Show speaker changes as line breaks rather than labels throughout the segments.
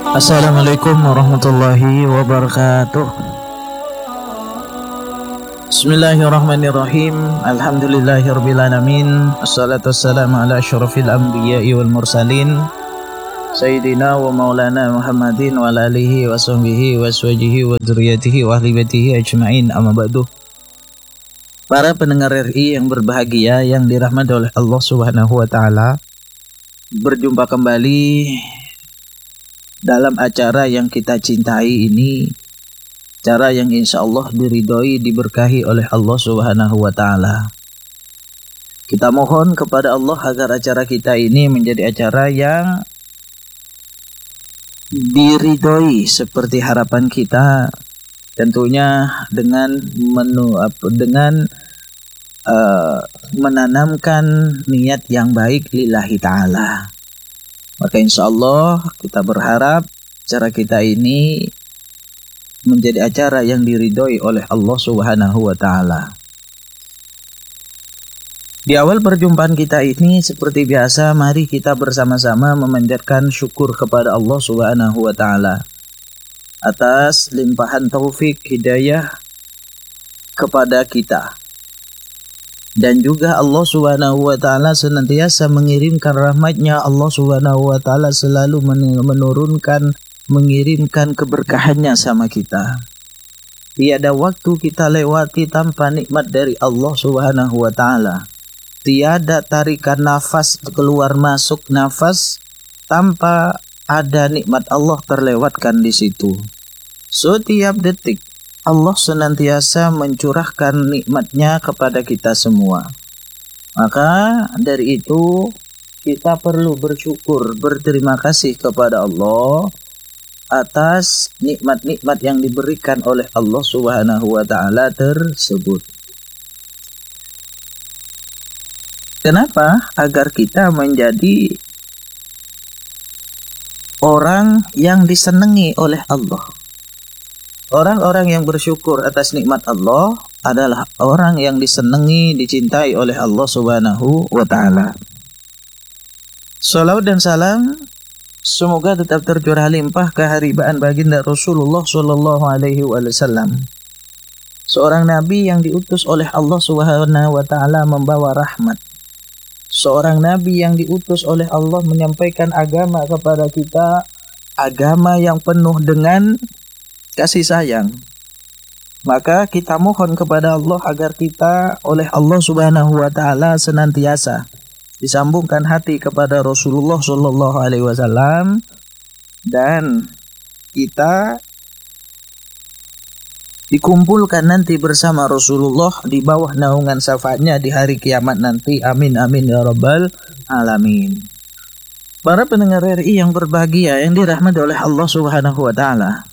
Assalamualaikum warahmatullahi wabarakatuh. Bismillahirrahmanirrahim. Alhamdulillahirabbil alamin. Assalatu wassalamu ala asyrafil anbiya'i wal mursalin Sayyidina wa maulana Muhammadin wa ala alihi wa sahbihi wa aswajihi wa dzurriyyatihi wa ahli baitihi ajma'in, amma ba'du. Para pendengar RI yang berbahagia, yang dirahmati oleh Allah Subhanahu wa taala, berjumpa kembali dalam acara yang kita cintai ini, acara yang insya Allah diridhoi, diberkahi oleh Allah Subhanahu wa taala. Kita mohon kepada Allah agar acara kita ini menjadi acara yang diridhoi seperti harapan kita, tentunya dengan menanamkan niat yang baik lillahi ta'ala. Maka insya Allah kita berharap acara kita ini menjadi acara yang diridhoi oleh Allah Subhanahu wa taala. Di awal perjumpaan kita ini, seperti biasa, mari kita bersama-sama memanjatkan syukur kepada Allah Subhanahu wa taala atas limpahan taufik hidayah kepada kita. Dan juga Allah Subhanahu wa taala senantiasa mengirimkan rahmatnya. Allah Subhanahu wa taala selalu mengirimkan keberkahannya sama kita. Tiada waktu kita lewati tanpa nikmat dari Allah Subhanahu wa taala. Tiada tarikan nafas, keluar masuk nafas tanpa ada nikmat Allah terlewatkan di situ. Setiap detik Allah senantiasa mencurahkan nikmatnya kepada kita semua. Maka dari itu kita perlu bersyukur, berterima kasih kepada Allah atas nikmat-nikmat yang diberikan oleh Allah Subhanahu wa taala tersebut. Kenapa? Agar kita menjadi orang yang disenangi oleh Allah. Orang-orang yang bersyukur atas nikmat Allah adalah orang yang disenangi, dicintai oleh Allah Subhanahu wa taala. Salawat dan salam semoga tetap tercurah limpah keharibaan baginda Rasulullah sallallahu alaihi wasallam. Seorang nabi yang diutus oleh Allah Subhanahu wa taala membawa rahmat. Seorang nabi yang diutus oleh Allah menyampaikan agama kepada kita, agama yang penuh dengan kasih sayang. Maka kita mohon kepada Allah agar kita oleh Allah Subhanahu wa taala senantiasa disambungkan hati kepada Rasulullah sallallahu alaihi wasallam, dan kita dikumpulkan nanti bersama Rasulullah di bawah naungan syafaatnya di hari kiamat nanti. Amin amin ya rabbal alamin. Para pendengar RI yang berbahagia, yang dirahmati oleh Allah Subhanahu wa taala,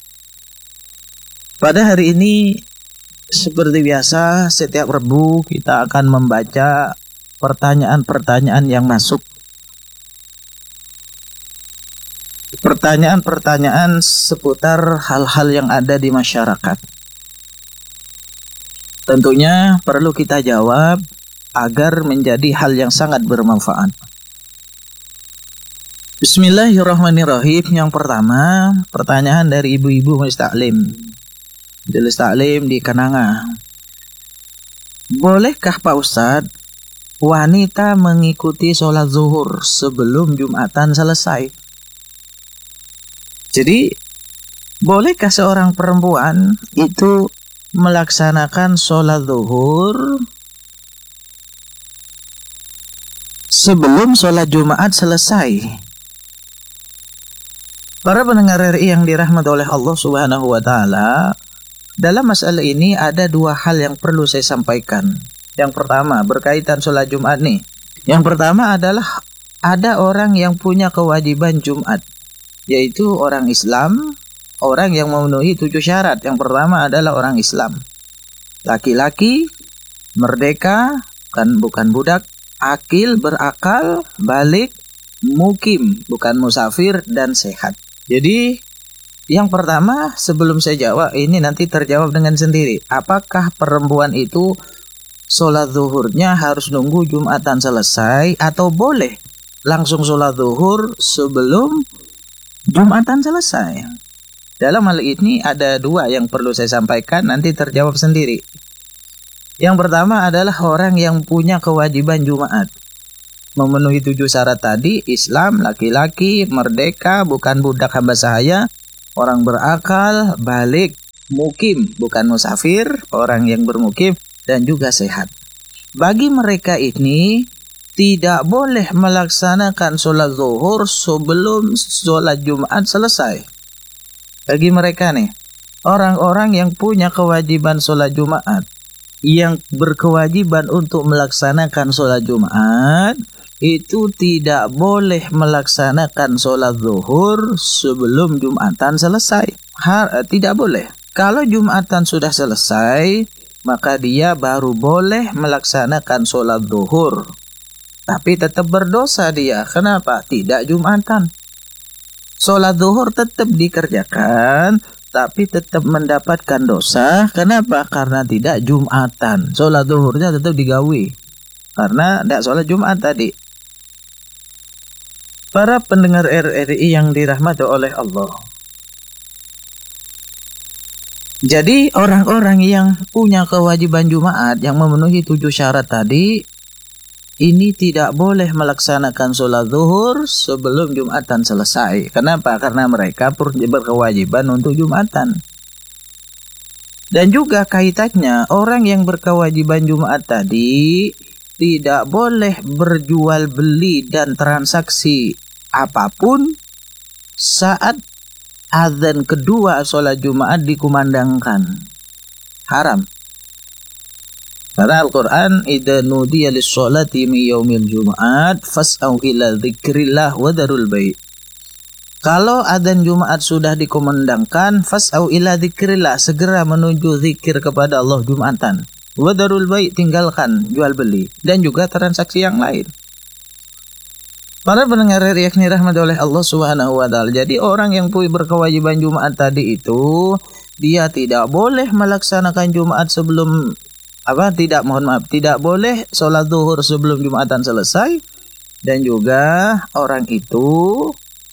pada hari ini seperti biasa setiap Rabu kita akan membaca pertanyaan-pertanyaan yang masuk. Pertanyaan-pertanyaan seputar hal-hal yang ada di masyarakat. Tentunya perlu kita jawab agar menjadi hal yang sangat bermanfaat. Bismillahirrahmanirrahim. Yang pertama, pertanyaan dari ibu-ibu Majelis Taklim di Kenanga. Bolehkah Pak Ustadz wanita mengikuti sholat zuhur sebelum Jumatan selesai? Jadi, bolehkah seorang perempuan itu melaksanakan sholat zuhur sebelum sholat Jumat selesai? Para pendengar RI yang dirahmati oleh Allah Subhanahu wa taala, dalam masalah ini ada dua hal yang perlu saya sampaikan. Yang pertama berkaitan sholat Jumat nih. Yang pertama adalah ada orang yang punya kewajiban Jumat, yaitu orang Islam, orang yang memenuhi 7 syarat. Yang pertama adalah orang Islam, laki-laki, merdeka, bukan budak, akil, berakal, balik, mukim, bukan musafir, dan sehat. Jadi yang pertama, sebelum saya jawab ini nanti terjawab dengan sendiri. Apakah perempuan itu sholat zuhurnya harus nunggu Jumatan selesai atau boleh langsung sholat zuhur sebelum Jumatan selesai. Dalam hal ini ada dua yang perlu saya sampaikan, nanti terjawab sendiri. Yang pertama adalah orang yang punya kewajiban Jumat. Memenuhi 7 syarat tadi, Islam, laki-laki, merdeka, bukan budak hamba sahaya, orang berakal, balik, mukim, bukan musafir, orang yang bermukim, dan juga sehat. Bagi mereka ini, tidak boleh melaksanakan sholat zuhur sebelum sholat Jumat selesai. Bagi mereka nih, orang-orang yang punya kewajiban sholat Jumat, yang berkewajiban untuk melaksanakan sholat Jumat, itu tidak boleh melaksanakan sholat zuhur sebelum Jumatan selesai. Tidak boleh. Kalau Jumatan sudah selesai, maka dia baru boleh melaksanakan sholat zuhur. Tapi tetap berdosa dia. Kenapa? Tidak Jumatan. Sholat zuhur tetap dikerjakan, tapi tetap mendapatkan dosa. Kenapa? Karena tidak Jumatan. Sholat zuhurnya tetap digawi, karena tidak sholat Jumat tadi. Para pendengar RRI yang dirahmati oleh Allah. Jadi orang-orang yang punya kewajiban Jumat, yang memenuhi 7 syarat tadi, ini tidak boleh melaksanakan sholat zuhur sebelum Jumatan selesai. Kenapa? Karena mereka berkewajiban untuk Jumatan. Dan juga kaitannya, orang yang berkewajiban Jumat tadi tidak boleh berjual beli dan transaksi apapun saat azan kedua sholat Jumat dikumandangkan. Haram. Karena Al-Quran, idza nudiya lis-sholati min yaumil Jum'at fas'au ila dzikrillah wa darul bai'. Kalau adzan Jumat sudah dikumandangkan, fas'au ila dzikrillah, segera menuju zikir kepada Allah Jumatan. Wa darul bai', tinggalkan jual beli dan juga transaksi yang lain. Para pendengar yang dirahmati oleh Allah Subhanahu wa taala. Jadi orang yang berkewajiban Jumat tadi itu, dia tidak boleh melaksanakan Jumat sebelum tidak boleh sholat zuhur sebelum Jumatan selesai, dan juga orang itu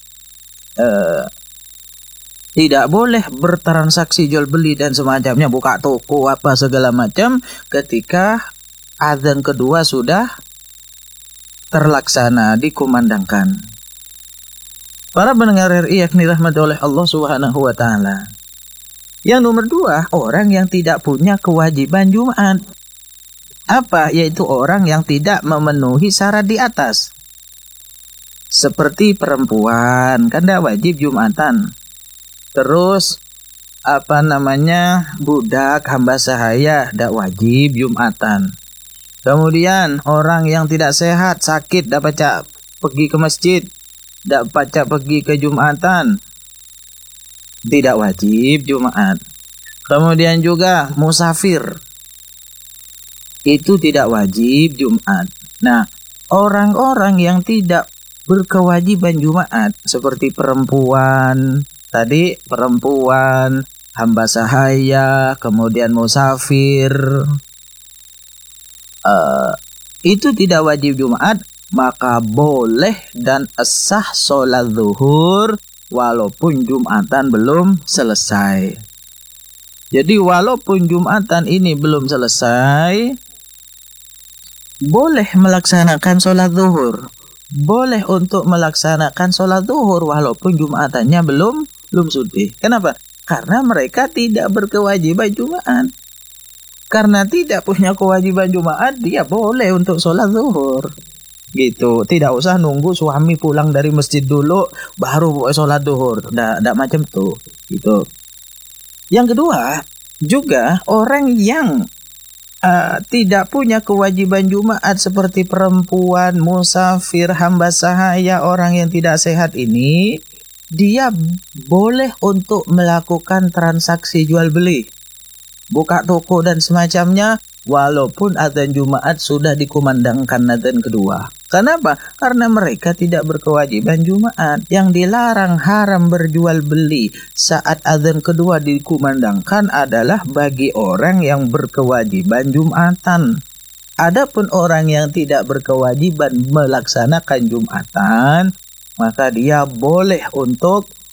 tidak boleh bertransaksi jual beli dan semacamnya, buka toko apa segala macam ketika azan kedua sudah terlaksana dikumandangkan. Para pendengar RRI yang dirahmati oleh Allah Subhanahu wa taala. Yang nomor 2, orang yang tidak punya kewajiban Jumat. Apa? Yaitu orang yang tidak memenuhi syarat di atas. Seperti perempuan, kan tidak wajib Jumatan. Terus, budak, hamba sahaya, tidak wajib Jumatan. Kemudian, orang yang tidak sehat, sakit, tidak pacak pergi ke masjid, tidak pacak pergi ke Jumatan, tidak wajib Jumat. Kemudian juga musafir, itu tidak wajib Jumat. Nah, orang-orang yang tidak berkewajiban Jumat seperti perempuan, hamba sahaya, kemudian musafir, itu tidak wajib Jumat, maka boleh dan sah sholat zuhur walaupun Jumatan belum selesai. Jadi walaupun Jumatan ini belum selesai, boleh melaksanakan sholat zuhur. Boleh untuk melaksanakan sholat zuhur walaupun Jumatannya belum sudih. Kenapa? Karena mereka tidak berkewajiban Jumat. Karena tidak punya kewajiban Jumat, dia boleh untuk sholat zuhur. Gitu, tidak usah nunggu suami pulang dari masjid dulu baru boleh sholat zuhur. Tidak macam tuh. Gitu. Yang kedua, juga orang yang tidak punya kewajiban Jumat seperti perempuan, musafir, hamba sahaya, orang yang tidak sehat ini, dia boleh untuk melakukan transaksi jual beli, buka toko dan semacamnya, walaupun azan Jumat sudah dikumandangkan azan kedua. Kenapa? Karena mereka tidak berkewajiban Jumat. Yang dilarang haram berjual beli saat azan kedua dikumandangkan adalah bagi orang yang berkewajiban Jumatan. Adapun orang yang tidak berkewajiban melaksanakan Jumatan, maka dia boleh untuk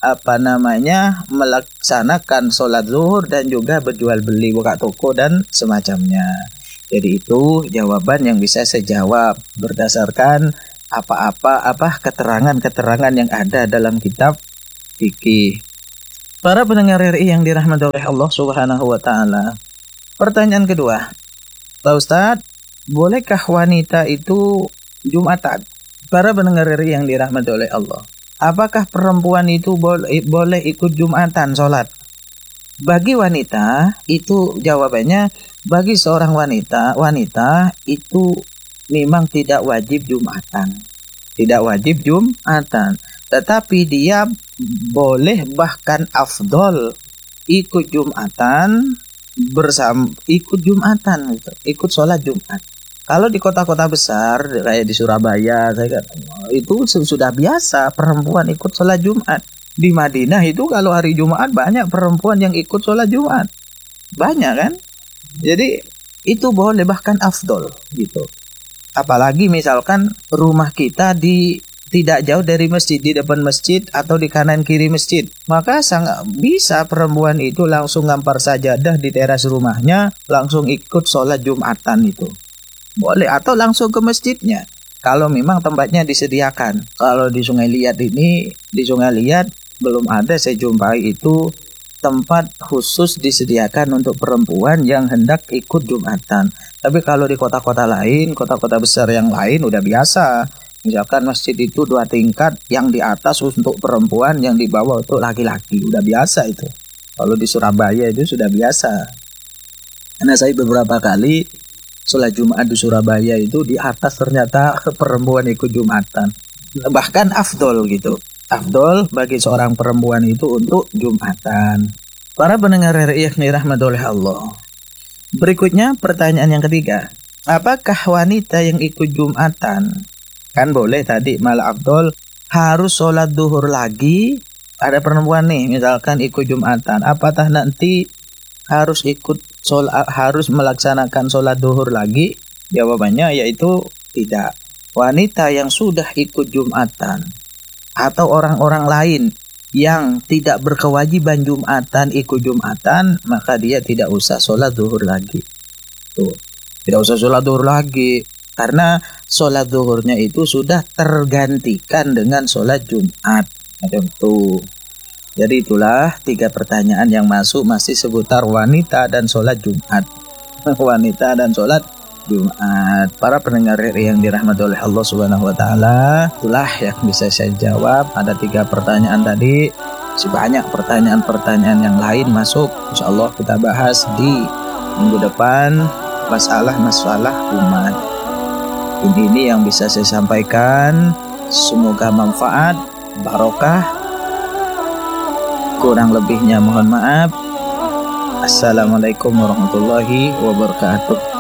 melaksanakan sholat zuhur dan juga berjual beli, buka toko dan semacamnya. Jadi itu jawaban yang bisa saya jawab berdasarkan keterangan-keterangan yang ada dalam kitab fikih. Para pendengar RI yang dirahmati oleh Allah Subhanahu wa taala. Pertanyaan kedua. Pak Ustadz, bolehkah wanita itu Jumatan? Para pendengar RI yang dirahmati oleh Allah. Apakah perempuan itu boleh ikut Jumatan sholat? Bagi wanita itu jawabannya, bagi seorang wanita itu memang tidak wajib Jumatan. Tidak wajib Jumatan. Tetapi dia boleh bahkan afdol ikut Jumatan ikut Jumatan gitu. Ikut sholat Jumat. Kalau di kota-kota besar kayak di Surabaya, itu sudah biasa perempuan ikut sholat Jumat. Di Madinah itu kalau hari Jumat banyak perempuan yang ikut sholat Jumat. Banyak kan? Jadi itu boleh bahkan afdol gitu. Apalagi misalkan rumah kita tidak jauh dari masjid, di depan masjid atau di kanan kiri masjid. Maka sangat bisa perempuan itu langsung ngampar sajadah di teras rumahnya, langsung ikut sholat Jumatan itu. Boleh, atau langsung ke masjidnya kalau memang tempatnya disediakan. Kalau di Sungai Liat belum ada saya jumpai itu tempat khusus disediakan untuk perempuan yang hendak ikut Jumatan. Tapi kalau di kota-kota lain, kota-kota besar yang lain udah biasa. Misalkan masjid itu 2 tingkat, yang di atas untuk perempuan, yang di bawah untuk laki-laki. Udah biasa itu. Kalau di Surabaya itu sudah biasa. Karena saya beberapa kali sholat Jumat di Surabaya itu di atas ternyata perempuan ikut Jumatan. Bahkan afdol gitu. Afdol bagi seorang perempuan itu untuk Jumatan. Para pendengar RI yang dirahmati oleh Allah. Berikutnya pertanyaan yang ketiga. Apakah wanita yang ikut Jumatan, kan boleh tadi malah afdol, harus sholat duhur lagi? Ada perempuan nih misalkan ikut Jumatan, apakah nanti harus melaksanakan sholat duhur lagi? Jawabannya yaitu tidak. Wanita yang sudah ikut Jumatan atau orang-orang lain yang tidak berkewajiban Jumatan ikut Jumatan, maka dia tidak usah sholat duhur lagi. Tuh, tidak usah sholat duhur lagi karena sholat duhurnya itu sudah tergantikan dengan sholat Jumat. Itu. Jadi itulah 3 pertanyaan yang masuk masih seputar wanita dan sholat Jumat. Wanita dan sholat Jumat. Para pendengar yang dirahmati oleh Allah Subhanahu wa taala, itulah yang bisa saya jawab. Ada 3 pertanyaan tadi. Sebanyak pertanyaan-pertanyaan yang lain masuk. Insyaallah kita bahas di minggu depan masalah-masalah umat. Ini yang bisa saya sampaikan. Semoga manfaat, barokah. Kurang lebihnya mohon maaf. Assalamualaikum warahmatullahi wabarakatuh.